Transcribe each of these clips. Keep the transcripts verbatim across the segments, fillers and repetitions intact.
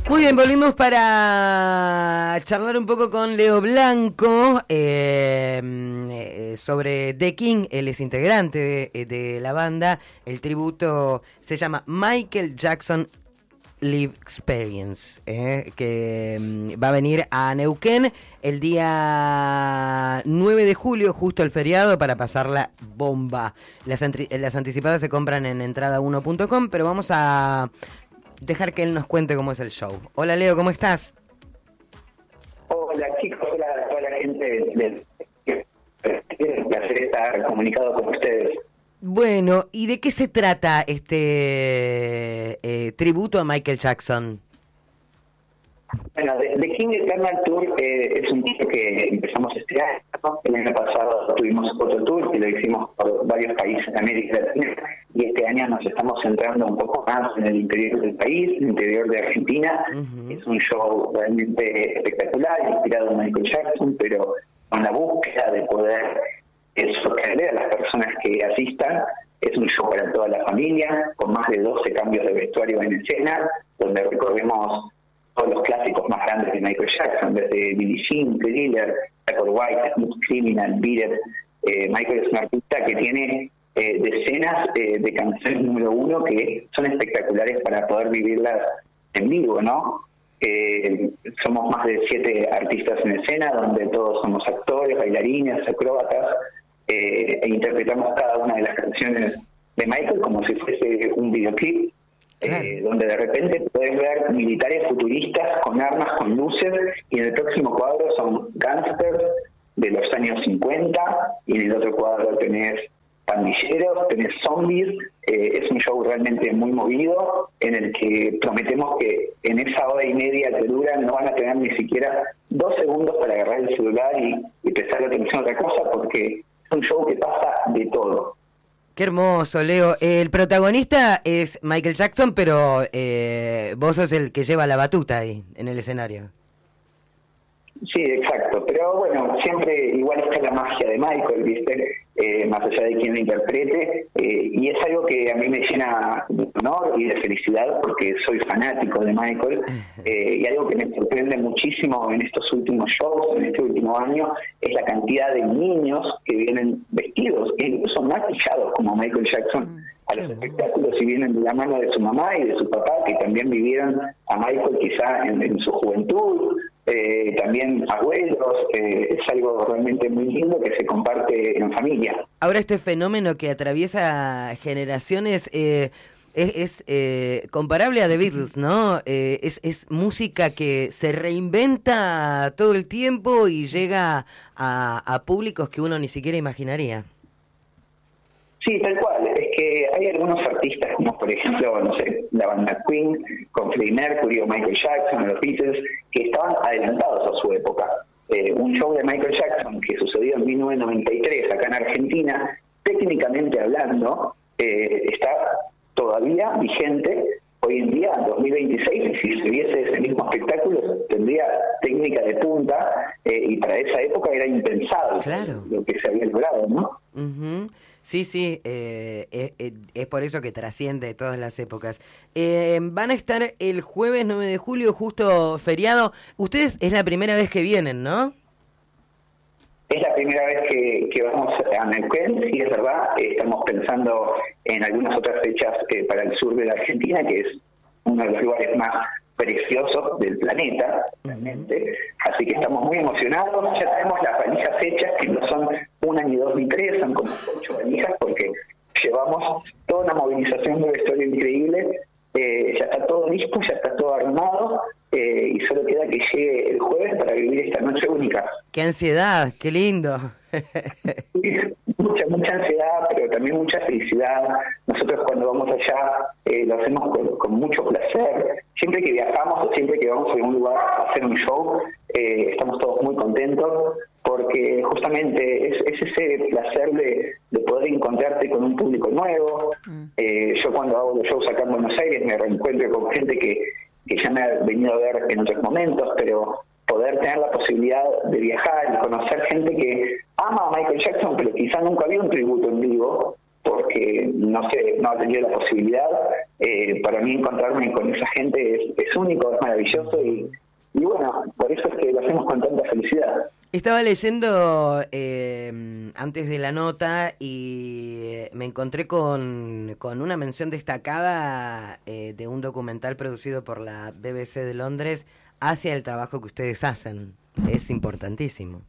Muy bien, volvimos para charlar un poco con Leo Blanco eh, eh, sobre The King. Él es integrante de, de la banda. El tributo se llama Michael Jackson Live Experience, eh, que mm, va a venir a Neuquén el día nueve de julio, justo el feriado, para pasar la bomba. Las, antri- las anticipadas se compran en entrada uno punto com, pero vamos a dejar que él nos cuente cómo es el show. Hola Leo, ¿cómo estás? Hola chicos, hola a toda la gente del... Es un placer estar comunicado con ustedes. Bueno, ¿y de qué se trata este eh, tributo a Michael Jackson? Bueno, The, The King Eternal Tour eh, es un tour que empezamos este año, ¿no? El año pasado tuvimos otro tour que lo hicimos por varios países de América Latina y este año nos estamos centrando un poco más en el interior del país, el interior de Argentina. Uh-huh. Es un show realmente espectacular, inspirado en Michael Jackson, pero con la búsqueda de poder eh, sorprender a las personas que asistan. Es un show para toda la familia, con más de doce cambios de vestuario en escena, donde recorremos todos los clásicos más grandes de Michael Jackson, desde Billie Jean, Thriller, Black or White, Smooth Criminal, Beat It. Eh, Michael es un artista que tiene eh, decenas eh, de canciones número uno que son espectaculares para poder vivirlas en vivo, ¿no? Eh, somos más de siete artistas en escena, donde todos somos actores, bailarines, acróbatas, eh, e interpretamos cada una de las canciones de Michael como si fuese un videoclip. Eh, donde de repente podés ver militares futuristas con armas, con luces, y en el próximo cuadro son gángsters de los años cincuenta, y en el otro cuadro tenés pandilleros, tenés zombies. Eh, es un show realmente muy movido, en el que prometemos que en esa hora y media que dura no van a tener ni siquiera dos segundos para agarrar el celular y, y prestar atención a otra cosa, porque es un show que pasa de todo. Qué hermoso, Leo. El protagonista es Michael Jackson, pero eh, vos sos el que lleva la batuta ahí, en el escenario. Sí, exacto. Pero bueno, siempre igual está la magia de Michael, ¿viste? Eh, más allá de quien lo interprete. Eh, y es algo que a mí me llena de honor y de felicidad, porque soy fanático de Michael. Eh, y algo que me sorprende muchísimo en estos últimos shows, en este último año, es la cantidad de niños que vienen vestidos, e incluso maquillados como Michael Jackson, a los espectáculos, y vienen de la mano de su mamá y de su papá, que también vivieron a Michael quizá en, en su juventud. Eh, también abuelos. Eh, es algo realmente muy lindo que se comparte en familia. Ahora, este fenómeno que atraviesa generaciones eh, es, es eh, comparable a The Beatles, ¿no? Eh, es, es música que se reinventa todo el tiempo y llega a, a públicos que uno ni siquiera imaginaría. Sí, tal cual. Es que hay algunos artistas, como por ejemplo, no sé, la banda Queen, con Freddie Mercury o Michael Jackson o los Beatles, que estaban adelantados a su época. Eh, un show de Michael Jackson que sucedió en mil novecientos noventa y tres acá en Argentina, técnicamente hablando, eh, está todavía vigente. Hoy en día, en dos mil veintiséis, y si se viese ese mismo espectáculo, tendría técnica de punta, eh, y para esa época era impensable. Claro. Lo que se había logrado, ¿no? Uh-huh. Sí, sí, eh, eh, es por eso que trasciende todas las épocas. Eh, van a estar el jueves nueve de julio, justo feriado. Ustedes es la primera vez que vienen, ¿no? Es la primera vez que, que vamos a Neuquén, sí, es verdad. Eh, estamos pensando en algunas otras fechas eh, para el sur de la Argentina, que es uno de los lugares más preciosos del planeta, realmente. Uh-huh. Así que estamos muy emocionados. Ya tenemos las valijas hechas, que no son una, ni dos, ni tres, son como ocho valijas, porque llevamos toda una movilización de vestuario increíble. Eh, ya está todo listo, ya está todo armado, eh, y solo queda que llegue el jueves para vivir esta noche única. ¡Qué ansiedad! ¡Qué lindo! mucha, mucha ansiedad, pero también mucha felicidad. Nosotros cuando vamos allá eh, lo hacemos con, con mucho placer. Siempre que viajamos o siempre que vamos a algún lugar a hacer un show, eh, estamos todos muy contentos, porque justamente es, es ese placer de, de poder encontrarte con un público nuevo. Mm. Eh, yo cuando hago los shows acá en Buenos Aires me reencuentro con gente que, que ya me ha venido a ver en otros momentos, pero poder tener la posibilidad de viajar y conocer gente que ama a Michael Jackson, pero quizá nunca vio un tributo en vivo, porque no sé, no ha tenido la posibilidad. Eh, para mí encontrarme con esa gente es, es único, es maravilloso y, y bueno, por eso es que lo hacemos con tanta felicidad. Estaba leyendo eh, antes de la nota y me encontré con, con una mención destacada eh, de un documental producido por la B B C de Londres hacia el trabajo que ustedes hacen. Es importantísimo.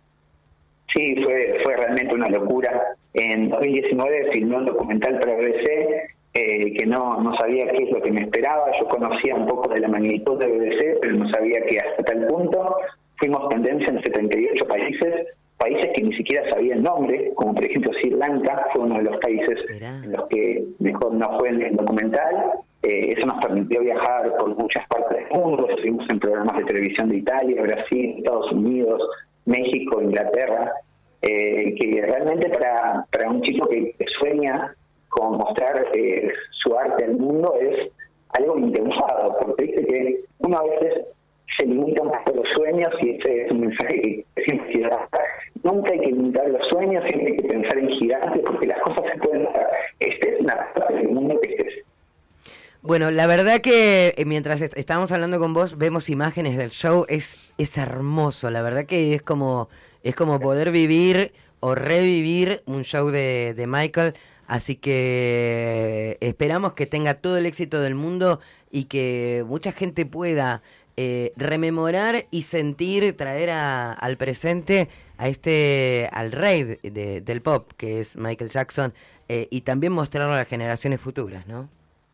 Sí, fue fue realmente una locura. En dos mil diecinueve filmé un documental para B B C eh, que no, no sabía qué es lo que me esperaba. Yo conocía un poco de la magnitud de B B C, pero no sabía que hasta tal punto. Fuimos tendencia en setenta y ocho países, países que ni siquiera sabía el nombre, como por ejemplo Sri Lanka, fue uno de los países Mirá. en los que mejor no fue en el documental. Eh, eso nos permitió viajar por muchas partes del mundo, estuvimos en programas de televisión de Italia, Brasil, Estados Unidos, México, Inglaterra, eh, que realmente para, para un chico que, que sueña con mostrar eh, su arte al mundo es algo impensado, porque dice que uno a veces se limita un poco los sueños y ese es un mensaje que siempre quiero dar. Nunca hay que limitar los sueños, siempre hay que pensar en gigantes porque las cosas se pueden dar. Este es una parte del mundo que estés. Bueno, la verdad que eh, mientras est- estábamos hablando con vos, vemos imágenes del show, es es hermoso, la verdad que es como es como poder vivir o revivir un show de, de Michael, así que esperamos que tenga todo el éxito del mundo y que mucha gente pueda eh, rememorar y sentir, traer a, al presente a este, al rey de, de, del pop, que es Michael Jackson, eh, y también mostrarlo a las generaciones futuras, ¿no?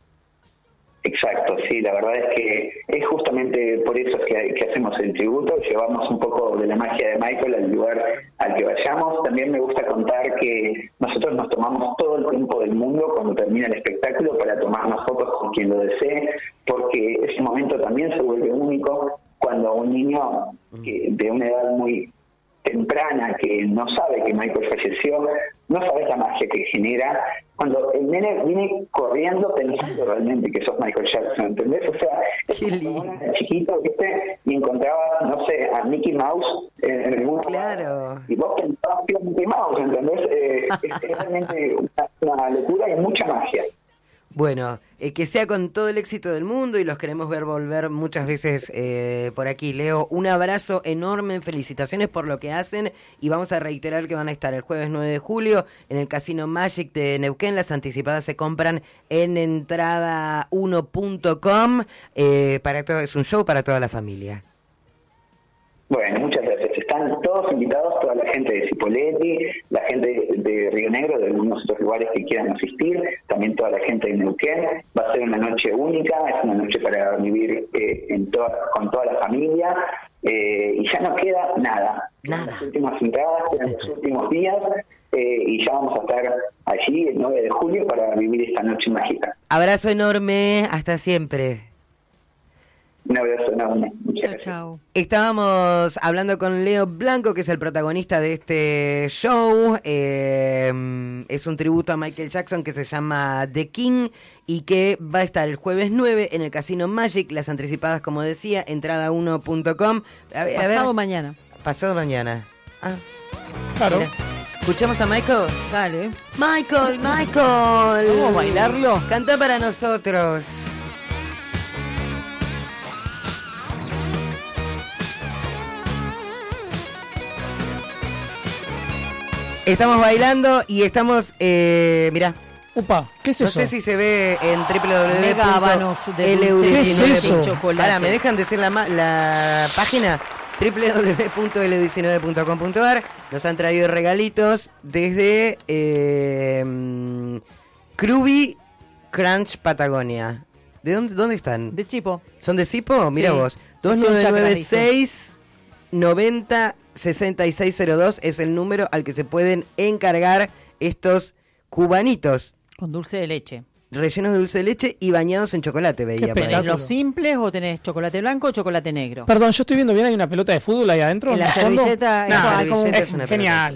Exacto, sí, la verdad es que es justamente por eso que, que hacemos el tributo, llevamos un poco de la magia de Michael al lugar al que vayamos. También me gusta contar que nosotros nos tomamos todo el tiempo del mundo cuando termina el espectáculo para tomarnos fotos con quien lo desee, porque ese momento también se vuelve único cuando un niño que, de una edad muy temprana, que no sabe que Michael falleció, no sabe la magia que genera, cuando el nene viene corriendo pensando realmente que sos Michael Jackson, ¿entendés? O sea, es como cuando era chiquito, ¿viste? Y encontrabas, no sé, a Mickey Mouse en, en el mundo. Claro. Y vos pensabas que era Mickey Mouse, ¿entendés? Eh, es, es realmente una, una locura y mucha magia. Bueno, eh, que sea con todo el éxito del mundo y los queremos ver volver muchas veces eh, por aquí. Leo, un abrazo enorme, felicitaciones por lo que hacen y vamos a reiterar que van a estar el jueves nueve de julio en el Casino Magic de Neuquén. Las anticipadas se compran en entrada uno punto com. Eh, para todo, es un show para toda la familia. Bueno, muchas gracias. Están todos invitados, toda la gente de Cipolletti, la gente de Río Negro, de algunos otros lugares que quieran asistir, también toda la gente de Neuquén. Va a ser una noche única, es una noche para vivir eh, en toda, con toda la familia, eh, y ya no queda nada. Nada. Las últimas entradas, quedan los últimos días, eh, y ya vamos a estar allí el nueve de julio para vivir esta noche mágica. Abrazo enorme, hasta siempre. Un abrazo enorme. Muchas Chao, gracias. chao. Estábamos hablando con Leo Blanco, que es el protagonista de este show. Eh, es un tributo a Michael Jackson que se llama The King y que va a estar el jueves nueve en el Casino Magic. Las anticipadas, como decía, entrada uno punto com. A ver, a ver. Pasado mañana. Pasado mañana. Ah, Claro. mira. ¿Escuchamos a Michael? Dale. Michael, Michael. ¿Vamos a bailarlo? Canta para nosotros. Estamos bailando y estamos, eh, mirá, Upa, ¿qué es no eso? sé si se ve en w Mega habanos w w punto de l u dulce ¿Qué es diecinueve eso? chocolate. Pará, ¿me dejan decir la, ma- la página? w w w punto l u diecinueve punto com punto a r. Nos han traído regalitos desde eh, mm, Kruby Crunch Patagonia. ¿De dónde, dónde están? De Chipo. ¿Son de Cipo? Mira Sí. vos. dos Sección nueve nueve Chakras, seis noventa sesenta y seis cero dos es el número al que se pueden encargar estos cubanitos Con dulce de leche. rellenos de dulce de leche y bañados en chocolate, veía. por ahí. espectáculo. ¿Tenés los simples o tenés chocolate blanco o chocolate negro? Perdón, yo estoy viendo bien, hay una pelota de fútbol ahí adentro. En la el fondo. servilleta, Nah, la es como- servilleta es es una genial.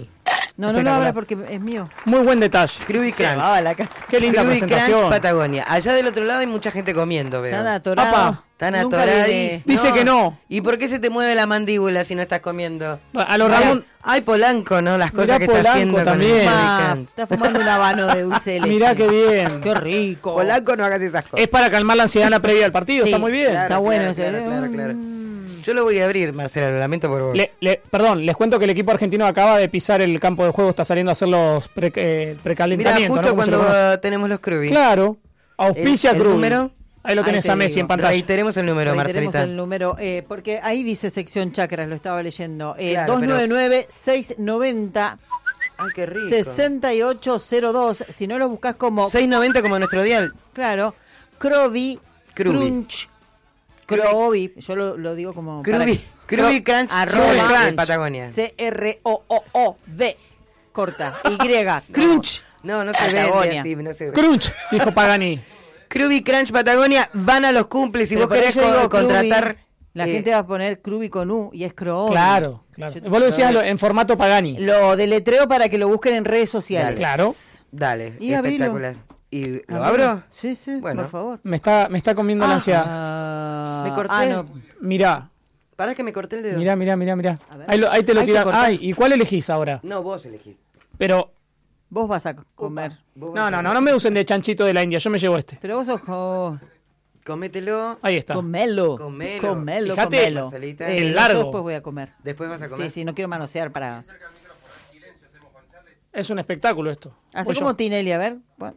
No, no lo Espectacular. abra porque es mío. Muy buen detalle. Scrooby Se Crunch. va a la casa. Qué linda Scrooby Crunch presentación. Patagonia. Allá del otro lado hay mucha gente comiendo, veo. Están atorados. Apa, Están Nunca atoradís. viene. Dice que no. ¿Y por qué se te mueve la mandíbula si no estás comiendo? A los Mirá, Ramón. Ay, Polanco, ¿no? Las Mirá cosas que está Polanco haciendo también. con el Más, Scrooby Crunch. está fumando un habano de dulce de leche. Mirá qué bien. Qué rico. Polanco, no hagas esas cosas. Es para calmar la ansiedad en la previa del partido. Sí, Está muy bien. claro. Está bueno ese. claro, claro, claro. Mm. Yo lo voy a abrir, Marcela, lo lamento por vos. Le- le- perdón, les cuento que el equipo argentino acaba de pisar el campo de juego. Está saliendo a hacer los pre- eh, Mira, precalentamientos. justo ¿no? Como se lo cuando conoce. uh, tenemos los Scrooby. Claro. Auspicia El- el Cruz. número. Ahí lo Ahí tenés te a Messi digo. en pantalla. Reiteremos el número, Reiteremos Marcelita. el número, eh, porque ahí dice sección chakras, lo estaba leyendo. Eh, Claro, dos nueve nueve, seis nueve cero, Ay, qué rico. seis ocho cero dos. Si no lo buscas como, seis noventa como nuestro dial. claro, Croby Crubby. Crunch. Croby, yo lo, lo digo como... para Crooby, que- Crooby Crunch, arroba Crooby Crunch, Patagonia. C R O O O B, corta, Y, Crunch. No, no se vende Patagonia. así, no se vende. Crunch, dijo Pagani. Crooby Crunch Patagonia van a los cumples. Si Pero vos por querés eso digo co- contratar... Crubby, la eh, gente va a poner Croby con U y es Croby. Claro, claro. Yo- Vos lo decías lo- en formato Pagani. Lo deletreo para que lo busquen en redes sociales. Claro. Dale, Y abrilo. espectacular. ¿Y lo Abrilo. abro? Sí, sí, Bueno. por favor. Me está, me está comiendo la ansiedad. Ah, Me corté. ah, no. Mirá, Pará que me corté el dedo. mirá, mirá, mirá, mirá. A ver. Ahí, lo- ahí te lo Ahí te tiran. cortás. Ay, ¿y cuál elegís ahora? No, vos elegís. Pero, Vos vas a comer. Vos no, vas no, a- no, no me usen de chanchito de la India, yo me llevo este. Pero vos sos... oh, Comételo. Ahí está. comelo. Comelo. Comelo, Fíjate, comelo. Marcelita. Eh, el yo largo. después voy a comer. Después vas a comer. Sí, sí, no quiero manosear para... Es un espectáculo esto. Así Voy yo. como Tinelli, a ver. Bueno.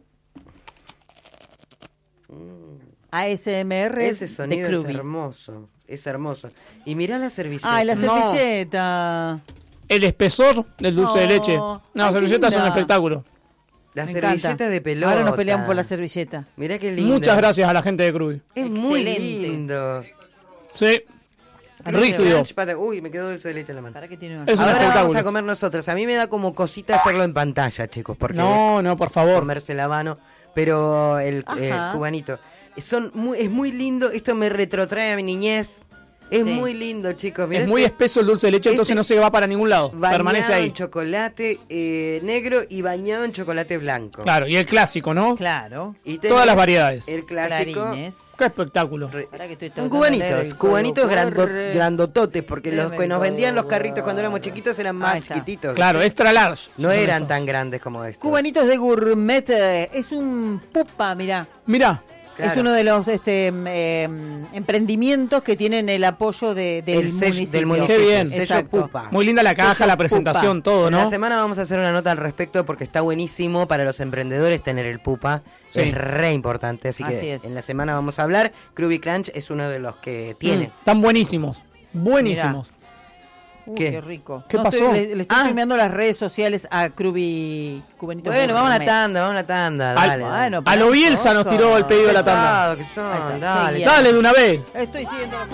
A S M R Ese de sonido es Croby. hermoso. Es hermoso. Y mirá la servilleta. Ay, la No. servilleta. El espesor del dulce de Oh. leche. Ay, No, qué servilleta es un linda. espectáculo. La Me servilleta encanta. de pelota. Ahora nos peleamos por la servilleta. Mirá qué lindo. Muchas gracias a la gente de Cruz. Es muy Excelente. lindo. Sí. Crunch Rígido. Crunch pata- Uy, me quedó dulce de leche en la mano. ¿Para qué tiene una- Es un Ahora vamos espectáculo. a comer nosotros. A mí me da como cosita hacerlo en pantalla, chicos, porque No, no, por favor. comerse la mano, pero el eh, Ajá. cubanito. Son muy, es muy lindo, esto me retrotrae a mi niñez. Es Sí. muy lindo, chicos. Mirá Es muy este espeso el dulce de leche, entonces este no se va para ningún lado. bañado Permanece ahí. en chocolate eh, negro y bañado en chocolate blanco. Claro, y el clásico, ¿no? Claro. Y Todas las variedades. El clásico. Clarines. Qué espectáculo. Re- Para que estoy Son tratando de leer cubanitos, el código. cubanitos grando- Corre. grandototes, porque los Deme que el nos vendían los código. carritos cuando éramos chiquitos eran Ahí más está. chiquititos. Claro, extra large. No son eran estos. tan grandes como estos. Cubanitos de gourmet. eh, Es un pupa, mirá. Mirá, Claro. Es uno de los este, mm, eh, emprendimientos que tienen el apoyo de, del, El sello- municipio. del municipio. Qué bien. Sello Exacto. Pupa. muy linda la caja, Sello la presentación, Pupa. todo, En la ¿no? semana vamos a hacer una nota al respecto porque está buenísimo para los emprendedores tener el pupa. Sí. Es re importante, así, Así que es. en la semana vamos a hablar. Krusty Crunch es uno de los que tiene. Mm, están buenísimos. Buenísimos. Uy, ¿Qué? qué rico. ¿Qué No, pasó? estoy- le, le estoy Ah. chumeando las redes sociales a Crubi Cubanitos Bueno, vamos a la Gourmet. tanda, vamos a la tanda. Al- Dale, Bueno, A lo Bielsa nos tiró el pedido de la tanda. Pesado que son, Ahí está, dale. seguía. Dale de una vez. Estoy siguiendo.